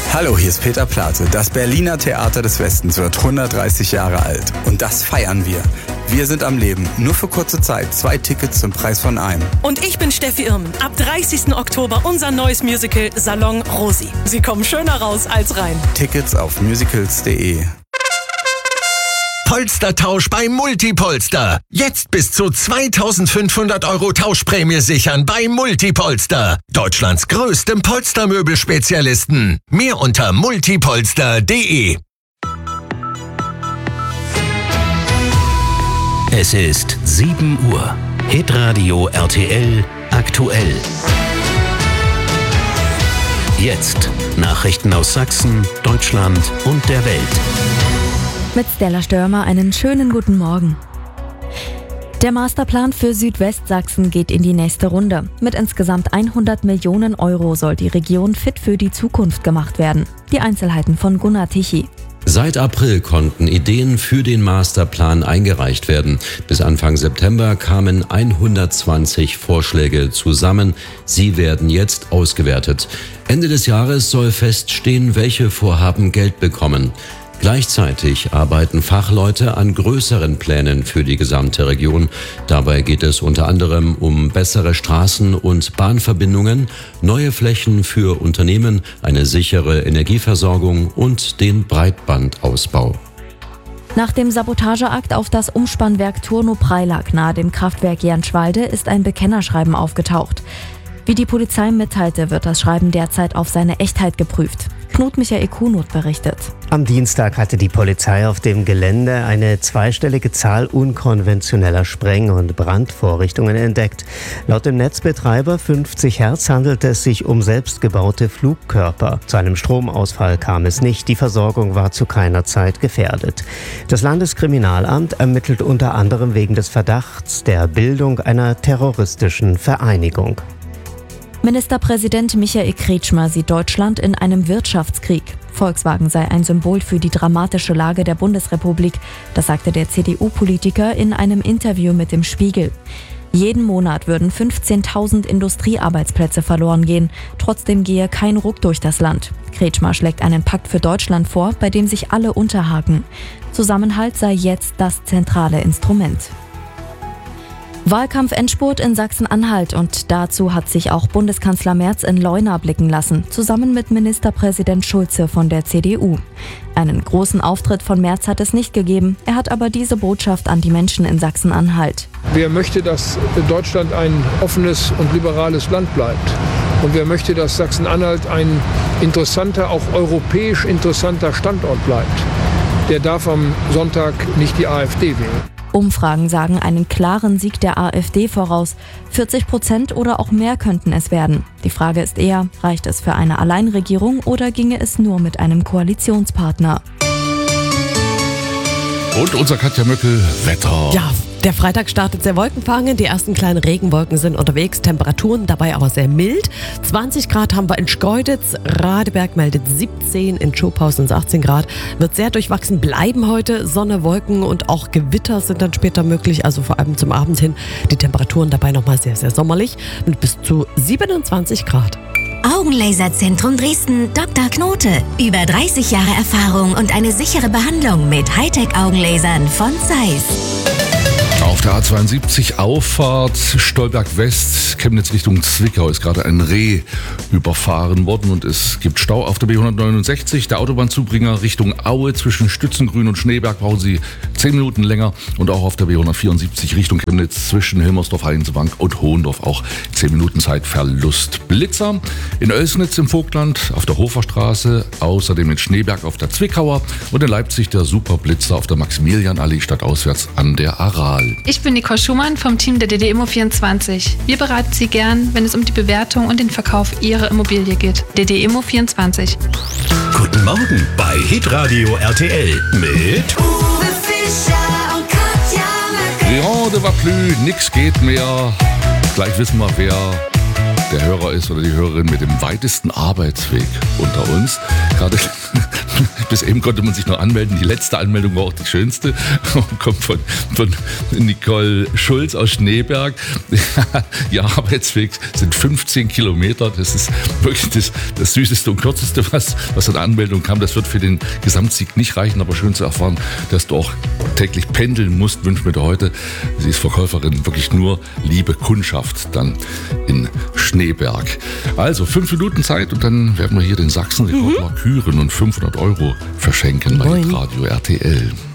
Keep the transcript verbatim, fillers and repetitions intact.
Hallo, hier ist Peter Plate. Das Berliner Theater des Westens wird hundertdreißig Jahre alt. Und das feiern wir. Wir sind am Leben. Nur für kurze Zeit. Zwei Tickets zum Preis von einem. Und ich bin Steffi Irmen. Ab dreißigsten Oktober unser neues Musical Salon Rosi. Sie kommen schöner raus als rein. Tickets auf musicals punkt de. Polstertausch bei Multipolster. Jetzt bis zu zweitausendfünfhundert Euro Tauschprämie sichern bei Multipolster. Deutschlands größtem Polstermöbelspezialisten. Mehr unter multipolster punkt de. Es ist sieben Uhr. Hitradio R T L aktuell. Jetzt Nachrichten aus Sachsen, Deutschland und der Welt. Mit Stella Störmer einen schönen guten Morgen. Der Masterplan für Südwestsachsen geht in die nächste Runde. Mit insgesamt hundert Millionen Euro soll die Region fit für die Zukunft gemacht werden. Die Einzelheiten von Gunnar Tichy. Seit April konnten Ideen für den Masterplan eingereicht werden. Bis Anfang September kamen hundertzwanzig Vorschläge zusammen. Sie werden jetzt ausgewertet. Ende des Jahres soll feststehen, welche Vorhaben Geld bekommen. Gleichzeitig arbeiten Fachleute an größeren Plänen für die gesamte Region. Dabei geht es unter anderem um bessere Straßen- und Bahnverbindungen, neue Flächen für Unternehmen, eine sichere Energieversorgung und den Breitbandausbau. Nach dem Sabotageakt auf das Umspannwerk Turnu-Preilag nahe dem Kraftwerk Jernschwalde ist ein Bekennerschreiben aufgetaucht. Wie die Polizei mitteilte, wird das Schreiben derzeit auf seine Echtheit geprüft. Knut Michael Kuhnert berichtet. Am Dienstag hatte die Polizei auf dem Gelände eine zweistellige Zahl unkonventioneller Spreng- und Brandvorrichtungen entdeckt. Laut dem Netzbetreiber fünfzig Hertz handelte es sich um selbstgebaute Flugkörper. Zu einem Stromausfall kam es nicht, die Versorgung war zu keiner Zeit gefährdet. Das Landeskriminalamt ermittelt unter anderem wegen des Verdachts der Bildung einer terroristischen Vereinigung. Ministerpräsident Michael Kretschmer sieht Deutschland in einem Wirtschaftskrieg. Volkswagen sei ein Symbol für die dramatische Lage der Bundesrepublik, das sagte der C D U-Politiker in einem Interview mit dem Spiegel. Jeden Monat würden fünfzehntausend Industriearbeitsplätze verloren gehen. Trotzdem gehe kein Ruck durch das Land. Kretschmer schlägt einen Pakt für Deutschland vor, bei dem sich alle unterhaken. Zusammenhalt sei jetzt das zentrale Instrument. Wahlkampf-Endspurt in Sachsen-Anhalt und dazu hat sich auch Bundeskanzler Merz in Leuna blicken lassen, zusammen mit Ministerpräsident Schulze von der C D U. Einen großen Auftritt von Merz hat es nicht gegeben, er hat aber diese Botschaft an die Menschen in Sachsen-Anhalt. Wer möchte, dass Deutschland ein offenes und liberales Land bleibt? Und wer möchte, dass Sachsen-Anhalt ein interessanter, auch europäisch interessanter Standort bleibt? Der darf am Sonntag nicht die AfD wählen. Umfragen sagen einen klaren Sieg der AfD voraus. vierzig Prozent oder auch mehr könnten es werden. Die Frage ist eher, reicht es für eine Alleinregierung oder ginge es nur mit einem Koalitionspartner? Und unser Katja Möckel, Wetter. Ja, der Freitag startet sehr wolkenverhangen. Die ersten kleinen Regenwolken sind unterwegs. Temperaturen dabei aber sehr mild. zwanzig Grad haben wir in Schkeuditz. Radeberg meldet siebzehn. In Schopau sind achtzehn Grad. Wird sehr durchwachsen bleiben heute. Sonne, Wolken und auch Gewitter sind dann später möglich. Also vor allem zum Abend hin. Die Temperaturen dabei nochmal sehr, sehr sommerlich. Mit bis zu siebenundzwanzig Grad. Augenlaserzentrum Dresden, Doktor Knote. Über dreißig Jahre Erfahrung und eine sichere Behandlung mit Hightech-Augenlasern von Zeiss. Auf der A zweiundsiebzig Auffahrt Stolberg West, Chemnitz Richtung Zwickau ist gerade ein Reh überfahren worden und es gibt Stau auf der B hundertneunundsechzig. Der Autobahnzubringer Richtung Aue zwischen Stützengrün und Schneeberg brauchen Sie zehn Minuten länger und auch auf der B hundertvierundsiebzig Richtung Chemnitz zwischen Hilmersdorf, Heinsbank und Hohendorf auch zehn Minuten Zeitverlust. Blitzer in Oelsnitz im Vogtland auf der Hoferstraße, außerdem in Schneeberg auf der Zwickauer und in Leipzig der Superblitzer auf der Maximilianallee stadtauswärts an der Aral. Ich bin Nicole Schumann vom Team der D D Immo vierundzwanzig. Wir beraten Sie gern, wenn es um die Bewertung und den Verkauf Ihrer Immobilie geht. D D Immo vierundzwanzig. Guten Morgen bei Hitradio R T L mit Uwe Fischer und Katja Möckel. Rien de va plus, nix geht mehr. Gleich wissen wir, wer der Hörer ist oder die Hörerin mit dem weitesten Arbeitsweg unter uns. Gerade bis eben konnte man sich noch anmelden. Die letzte Anmeldung war auch die schönste. Kommt von, von Nicole Schulz aus Schneeberg. Ihr Arbeitsweg sind fünfzehn Kilometer. Das ist wirklich das, das süßeste und kürzeste, was, was an der Anmeldung kam. Das wird für den Gesamtsieg nicht reichen, aber schön zu erfahren, dass du auch täglich pendeln musst, wünscht mir heute. Sie ist Verkäuferin, wirklich nur liebe Kundschaft dann in Schneeberg. Also fünf Minuten Zeit und dann werden wir hier den Sachsen-Rekord mhm. küren und fünfhundert Euro verschenken bei Radio R T L.